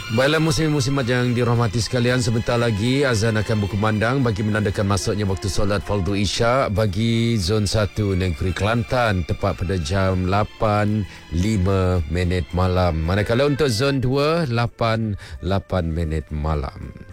Baiklah musim-musim yang dirahmati sekalian, sebentar lagi azan akan berkumandang bagi menandakan masuknya waktu solat fardu Isyak bagi Zon 1 Negeri Kelantan tepat pada jam 8.05 malam. Manakala untuk Zon 2 8.08 malam.